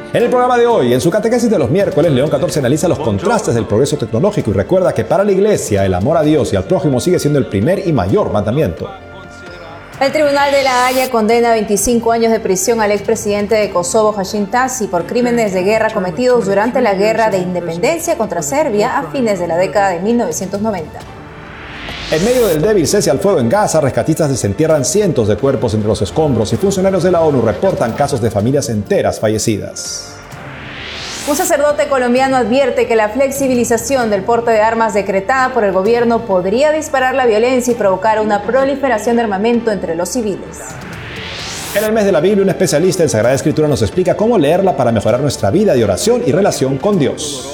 En el programa de hoy, en su catequesis de los miércoles, León XIV analiza los contrastes del progreso tecnológico y recuerda que para la Iglesia el amor a Dios y al prójimo sigue siendo el primer y mayor mandamiento. El Tribunal de La Haya condena a 25 años de prisión al expresidente de Kosovo, Hashim Thaçi, por crímenes de guerra cometidos durante la Guerra de Independencia contra Serbia a fines de la década de 1990. En medio del débil cese al fuego en Gaza, rescatistas desentierran cientos de cuerpos entre los escombros y funcionarios de la ONU reportan casos de familias enteras fallecidas. Un sacerdote colombiano advierte que la flexibilización del porte de armas decretada por el gobierno podría disparar la violencia y provocar una proliferación de armamento entre los civiles. En el mes de la Biblia, un especialista en Sagrada Escritura nos explica cómo leerla para mejorar nuestra vida de oración y relación con Dios.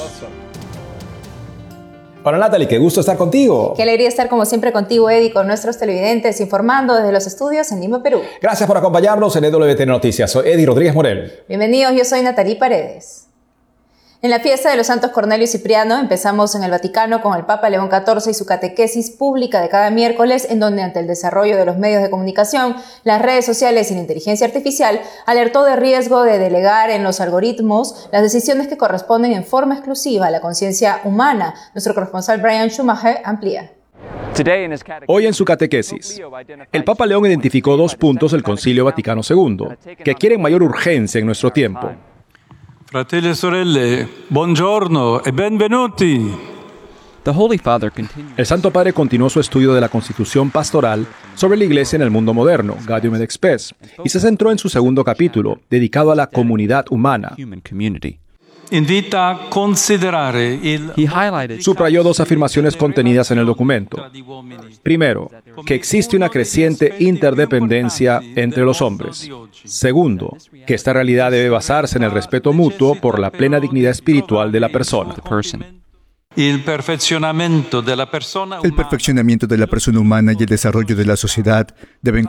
Hola Natalie, qué gusto estar contigo. Qué alegría estar como siempre contigo, Eddie, con nuestros televidentes, informando desde los estudios en Lima, Perú. Gracias por acompañarnos en EWTN Noticias. Soy Eddie Rodríguez Morel. Bienvenidos, yo soy Natalie Paredes. En la fiesta de los santos Cornelio y Cipriano empezamos en el Vaticano con el Papa León XIV y su catequesis pública de cada miércoles, en donde ante el desarrollo de los medios de comunicación, las redes sociales y la inteligencia artificial, alertó de riesgo de delegar en los algoritmos las decisiones que corresponden en forma exclusiva a la conciencia humana. Nuestro corresponsal Brian Schumacher amplía. Hoy en su catequesis, el Papa León identificó 2 puntos del Concilio Vaticano II que adquieren mayor urgencia en nuestro tiempo. Fratelli e sorelle, buongiorno e benvenuti. El Santo Padre continuó su estudio de la Constitución Pastoral sobre la Iglesia en el mundo moderno, Gaudium et Spes, y se centró en su segundo capítulo, dedicado a la comunidad humana. Invita a considerare Subrayó 2 afirmaciones contenidas en el documento. Primero, que existe una creciente interdependencia entre los hombres. Segundo, que esta realidad debe basarse en el respeto mutuo por la plena dignidad espiritual de la persona. il perfezionamento della persona El perfeccionamiento de la persona humana y el desarrollo de la sociedad deben